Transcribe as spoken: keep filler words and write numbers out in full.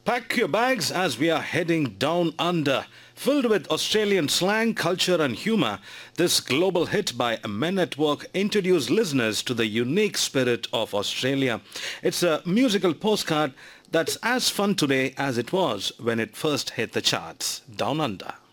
Pack your bags as we are heading down under. Filled with Australian slang, culture and humour, this global hit by Men at Work introduced listeners to the unique spirit of Australia. It's a musical postcard that's as fun today as it was when it first hit the charts. Down Under.